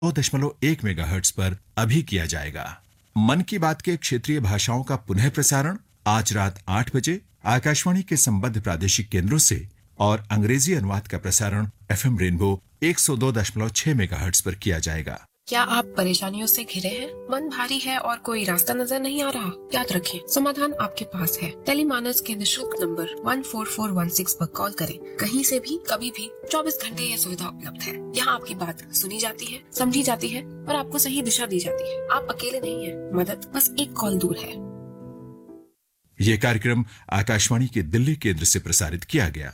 2.1 megahertz पर अभी किया जाएगा। मन की बात के क्षेत्रीय भाषाओं का पुनः प्रसारण आज रात 8 बजे आकाशवाणी के संबद्ध प्रादेशिक केंद्रों से और अंग्रेजी अनुवाद का प्रसारण एफएम रेनबो 102.6 मेगाहर्ट्ज पर किया जाएगा। क्या आप परेशानियों से घिरे हैं? मन भारी है और कोई रास्ता नजर नहीं आ रहा? याद रखें, समाधान आपके पास है। टेलीमानस के निशुल्क नंबर 14416 पर कॉल करें। कहीं से भी, कभी भी, 24 घंटे यह सुविधा उपलब्ध है। यहाँ आपकी बात सुनी जाती है, समझी जाती है और आपको सही दिशा दी जाती है। आप अकेले नहीं हैं। मदद बस एक कॉल दूर है। यह कार्यक्रम आकाशवाणी के दिल्ली केंद्र से प्रसारित किया गया।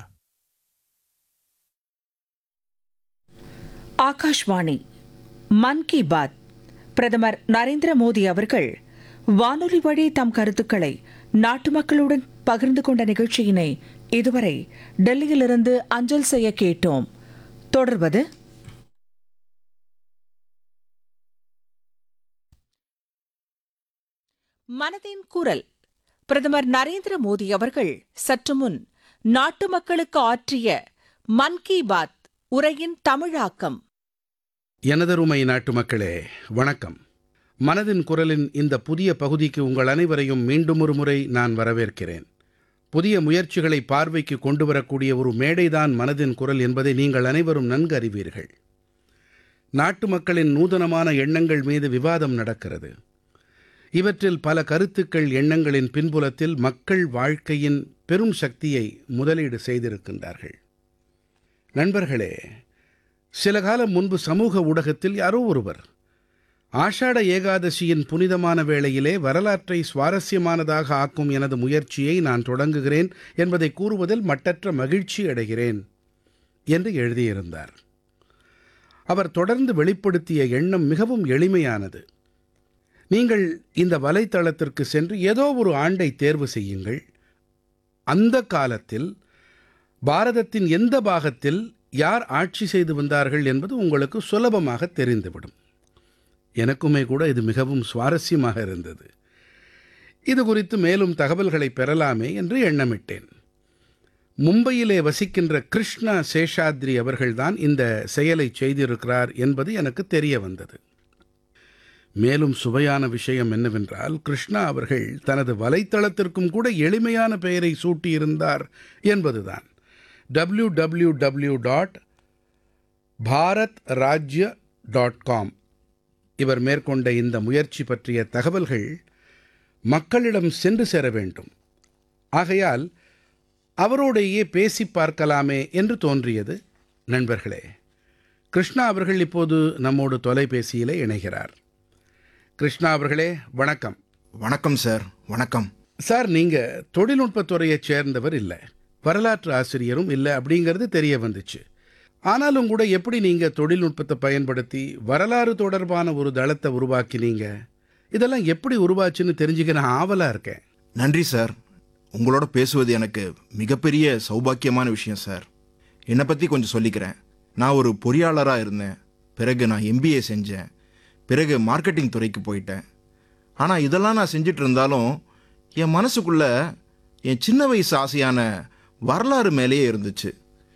ஆகாஷ்வாணி மன் கி பாத். பிரதமர் நரேந்திர மோடி அவர்கள் வானொலி வழி தம் கருத்துக்களை நாட்டு மக்களுடன் பகிர்ந்து கொண்ட நிகழ்ச்சியினை இதுவரை டெல்லியிலிருந்து அஞ்சல் செய்ய கேட்டோம். தொடர்வது மனதின் குரல். பிரதமர் நரேந்திர மோடி அவர்கள் சற்று முன் நாட்டு மக்களுக்கு ஆற்றிய மன் கி பாத் உரையின் தமிழாக்கம். எனதருமை நாட்டு மக்களே, வணக்கம். மனதின் குரலின் இந்த புதிய பகுதிக்கு உங்கள் அனைவரையும் மீண்டும் ஒரு முறை நான் வரவேற்கிறேன். புதிய முயற்சிகளை பார்வைக்கு கொண்டு வரக்கூடிய ஒரு மேடைதான் மனதின் குரல் என்பதை நீங்கள் அனைவரும் நன்கு அறிவீர்கள். நாட்டு மக்களின் நூதனமான எண்ணங்கள் மீது விவாதம் நடக்கிறது. இவற்றில் பல கருத்துக்கள், எண்ணங்களின் பின்புலத்தில் மக்கள் வாழ்க்கையின் பெரும் சக்தியை முதலீடு செய்திருக்கின்றார்கள். நண்பர்களே, சில காலம் முன்பு சமூக ஊடகத்தில் யாரோ ஒருவர் ஆஷாட ஏகாதசியின் புனிதமான வேளையிலே வரலாற்றை சுவாரஸ்யமானதாக ஆக்கும் எனது முயற்சியை நான் தொடங்குகிறேன் என்பதை கூறுவதில் மட்டற்ற மகிழ்ச்சி அடைகிறேன் என்று எழுதியிருந்தார். அவர் தொடர்ந்து வெளிப்படுத்திய எண்ணம் மிகவும் எளிமையானது. நீங்கள் இந்த வலைத்தளத்திற்கு சென்று ஏதோ ஒரு ஆண்டை தேர்வு செய்யுங்கள். அந்த காலத்தில் பாரதத்தின் எந்த பாகத்தில் யார் ஆட்சி செய்து வந்தார்கள் என்பது உங்களுக்கு சுலபமாக தெரிந்துவிடும். எனக்குமே கூட இது மிகவும் சுவாரஸ்யமாக இருந்தது. இது குறித்து மேலும் தகவல்களை பெறலாமே என்று எண்ணமிட்டேன். மும்பையிலே வசிக்கின்ற கிருஷ்ணா சேஷாத்ரி அவர்கள்தான் இந்த செயலை செய்திருக்கிறார் என்பது எனக்கு தெரிய வந்தது. மேலும் சுவையான விஷயம் என்னவென்றால், கிருஷ்ணா அவர்கள் தனது வலைத்தளத்திற்கும் கூட எளிமையான பெயரை சூட்டியிருந்தார் என்பதுதான். www.bharatrajya.com. இவர் மேற்கொண்ட இந்த முயற்சி பற்றிய தகவல்கள் மக்களிடம் சென்று சேர வேண்டும். ஆகையால் அவரோடையே பேசி பார்க்கலாமே என்று தோன்றியது. நண்பர்களே, கிருஷ்ணா அவர்கள் இப்போது நம்மோடு தொலைபேசியிலே இணைகிறார். கிருஷ்ணா அவர்களே, வணக்கம். வணக்கம் சார். வணக்கம் சார். நீங்கள் தொழில்நுட்பத்துறையைச் சேர்ந்தவர் இல்லை, வரலாற்று ஆசிரியரும் இல்லை அப்படிங்கிறது தெரிய வந்துச்சு. ஆனாலும் கூட எப்படி நீங்கள் தொழில்நுட்பத்தை பயன்படுத்தி வரலாறு தொடர்பான ஒரு தளத்தை உருவாக்கினீங்க? இதெல்லாம் எப்படி உருவாச்சுன்னு தெரிஞ்சுக்க நான் ஆவலாக இருக்கேன். நன்றி சார். உங்களோட பேசுவது எனக்கு மிகப்பெரிய சௌபாக்கியமான விஷயம் சார். என்னை பற்றி கொஞ்சம் சொல்லிக்கிறேன். நான் ஒரு பொறியாளராக இருந்தேன். பிறகு நான் எம்பிஏ செஞ்சேன். பிறகு மார்க்கெட்டிங் துறைக்கு போயிட்டேன். ஆனால் இதெல்லாம் நான் செஞ்சிட்டு இருந்தாலும் என் மனசுக்குள்ள என் சின்ன வயசு ஆசையான வரலாறு மேலேயே இருந்துச்சு.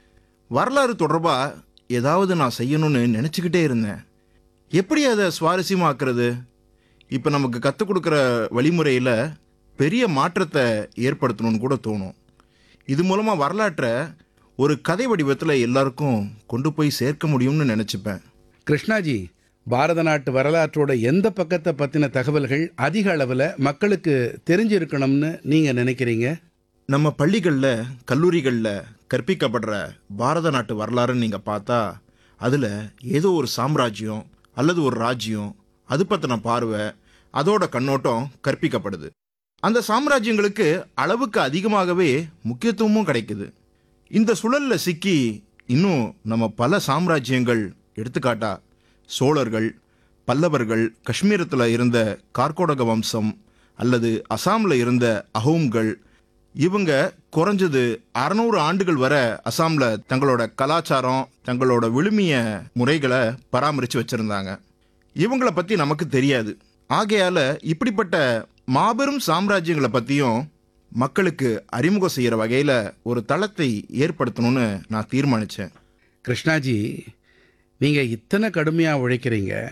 வரலாறு தொடர்பாக ஏதாவது நான் செய்யணும்னு நினச்சிக்கிட்டே இருந்தேன். எப்படி அதை சுவாரஸ்யமாக்குறது? இப்போ நமக்கு கற்றுக் கொடுக்குற வழிமுறையில் பெரிய மாற்றத்தை ஏற்படுத்தணும்னு கூட தோணும். இது மூலமாக வரலாற்றை ஒரு கதை வடிவத்தில் எல்லாருக்கும் கொண்டு போய் சேர்க்க முடியும்னு நினச்சிப்பேன். கிருஷ்ணாஜி, பாரத நாட்டு வரலாற்றோட எந்த பக்கத்தை பற்றின தகவல்கள் அதிக அளவில் மக்களுக்கு தெரிஞ்சிருக்கணும்னு நீங்கள் நினைக்கிறீங்க? நம்ம பள்ளிகளில், கல்லூரிகளில் கற்பிக்கப்படுற பாரத நாட்டு வரலாறுன்னு நீங்கள் பார்த்தா அதில் ஏதோ ஒரு சாம்ராஜ்யம் அல்லது ஒரு ராஜ்யம், அது பற்றின பார்வை, அதோட கண்ணோட்டம் கற்பிக்கப்படுது. அந்த சாம்ராஜ்யங்களுக்கு அளவுக்கு அதிகமாகவே முக்கியத்துவமும் கிடைக்குது. இந்த சுழலில் சிக்கி இன்னும் நம்ம பல சாம்ராஜ்யங்கள், எடுத்துக்காட்டா சோழர்கள், பல்லவர்கள், காஷ்மீரத்தில் இருந்த கார்கோடக வம்சம் அல்லது அசாமில் இருந்த அஹோம்கள், இவங்க குறைஞ்சது 600 ஆண்டுகள் வரை அசாமில் தங்களோட கலாச்சாரம், தங்களோட விழுமிய முறைகளை பராமரித்து வச்சுருந்தாங்க. இவங்களை பற்றி நமக்கு தெரியாது. ஆகையால் இப்படிப்பட்ட மாபெரும் சாம்ராஜ்யங்களை பற்றியும் மக்களுக்கு அறிமுகம் செய்கிற வகையில் ஒரு தளத்தை ஏற்படுத்தணும்னு நான் தீர்மானித்தேன். கிருஷ்ணாஜி, நீங்க இத்தனை கடுமையா உழைக்கிறீங்க,